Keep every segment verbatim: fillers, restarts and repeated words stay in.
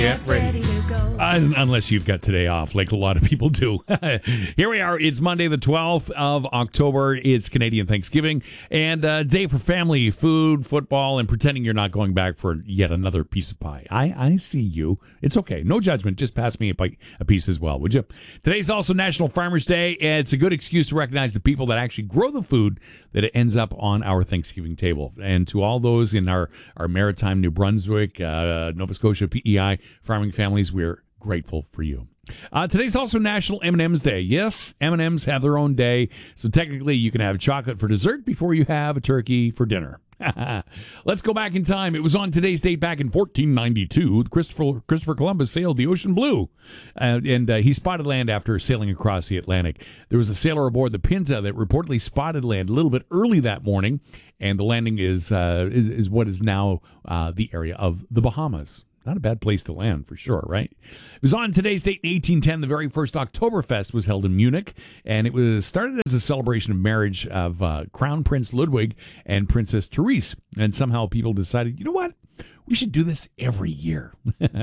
Get ready to go. Un- unless you've got today off, like a lot of people do. Here we are. It's Monday, the twelfth of October. It's Canadian Thanksgiving and a day for family, food, football, and pretending you're not going back for yet another piece of pie. I, I see you. It's okay. No judgment. Just pass me a, pie, a piece as well, would you? Today's also National Farmers Day. It's a good excuse to recognize the people that actually grow the food that it ends up on our Thanksgiving table. And to all those in our, our maritime New Brunswick, uh, Nova Scotia, P E I farming families, we're grateful for you. Uh, today's also National M and M's Day. Yes, M and M's have their own day, so technically you can have chocolate for dessert before you have a turkey for dinner. Let's go back in time. It was on today's date back in fourteen ninety-two. Christopher Christopher Columbus sailed the ocean blue, uh, and uh, he spotted land after sailing across the Atlantic. There was a sailor aboard the Pinta that reportedly spotted land a little bit early that morning, and the landing is uh, is, is what is now uh, the area of the Bahamas. Not a bad place to land, for sure, right? It was on today's date in eighteen ten. The very first Oktoberfest was held in Munich, and it was started as a celebration of marriage of uh, Crown Prince Ludwig and Princess Therese. And somehow people decided, you know what? We should do this every year.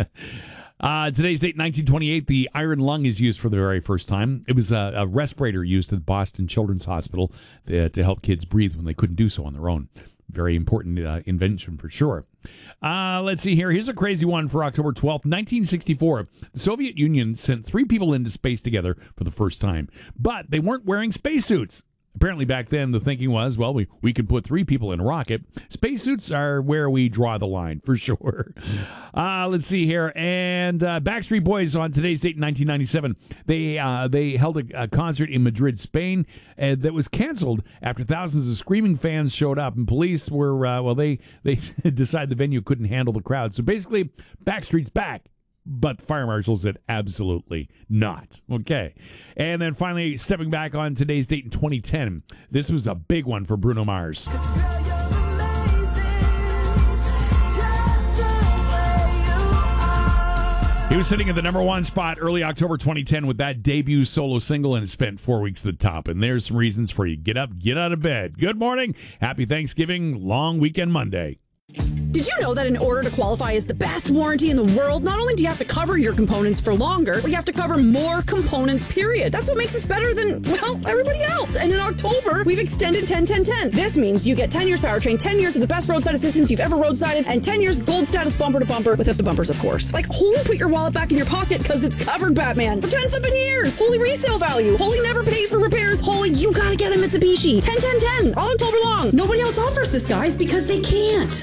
uh, today's date, nineteen twenty-eight, the iron lung is used for the very first time. It was a, a respirator used at Boston Children's Hospital to, to help kids breathe when they couldn't do so on their own. Very important uh, invention for sure. Uh, let's see here. Here's a crazy one for October twelfth, nineteen sixty-four. The Soviet Union sent three people into space together for the first time, but they weren't wearing spacesuits. Apparently back then the thinking was, well, we, we can put three people in a rocket. Spacesuits are where we draw the line, for sure. Uh, let's see here. And uh, Backstreet Boys on today's date in nineteen ninety-seven. They uh, they held a, a concert in Madrid, Spain, uh, that was canceled after thousands of screaming fans showed up. And police were, uh, well, they, they decided the venue couldn't handle the crowd. So basically, Backstreet's back. But the fire marshal said absolutely not. Okay. And then finally, stepping back on today's date in twenty ten, this was a big one for Bruno Mars. He was sitting at the number one spot early October twenty ten with that debut solo single, and it spent four weeks at the top. And there's some reasons for you. Get up, get out of bed. Good morning. Happy Thanksgiving. Long weekend Monday. Did you know that in order to qualify as the best warranty in the world, not only do you have to cover your components for longer, but you have to cover more components, period. That's what makes us better than, well, everybody else. And in October, we've extended ten ten ten. This means you get ten years powertrain, ten years of the best roadside assistance you've ever roadsided, and ten years gold status bumper to bumper, without the bumpers, of course. Like, holy put your wallet back in your pocket because it's covered, Batman, for ten flipping years. Holy resale value. Holy never pay for repairs. Holy you gotta get a Mitsubishi. ten ten ten, all October long. Nobody else offers this, guys, because they can't.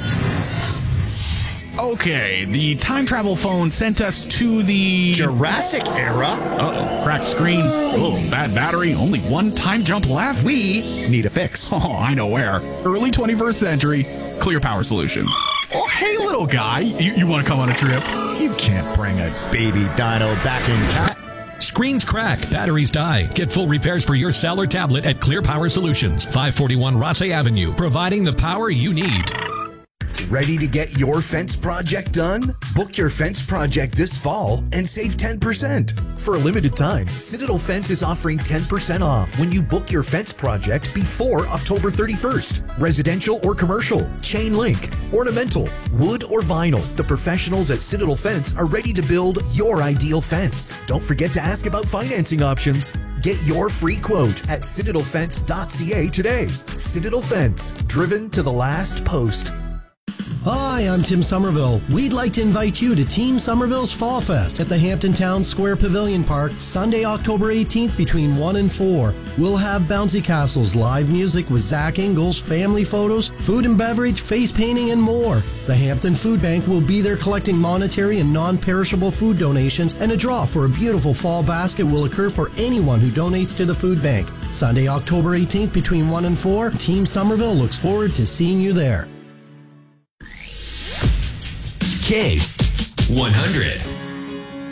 Okay, the time travel phone sent us to the Jurassic era. Uh-oh, cracked screen. Oh, bad battery. Only one time jump left. We need a fix. Oh, I know where. Early twenty-first century, Clear Power Solutions. Oh, hey, little guy. You, you want to come on a trip? You can't bring a baby dino back in time. Screens crack, batteries die. Get full repairs for your cell or tablet at Clear Power Solutions, five forty-one Rosse Avenue, providing the power you need. Ready to get your fence project done? Book your fence project this fall and save ten percent. For a limited time, Citadel Fence is offering ten percent off when you book your fence project before October thirty-first. Residential or commercial, chain link, ornamental, wood or vinyl. The professionals at Citadel Fence are ready to build your ideal fence. Don't forget to ask about financing options. Get your free quote at citadel fence dot c a today. Citadel Fence, driven to the last post. Hi, I'm Tim Somerville. We'd like to invite you to Team Somerville's Fall Fest at the Hampton Town Square Pavilion Park, Sunday, October eighteenth between one and four. We'll have bouncy castles, live music with Zach Ingalls, family photos, food and beverage, face painting, and more. The Hampton Food Bank will be there collecting monetary and non-perishable food donations, and a draw for a beautiful fall basket will occur for anyone who donates to the food bank. Sunday, October eighteenth between one and four. Team Somerville looks forward to seeing you there. K one hundred.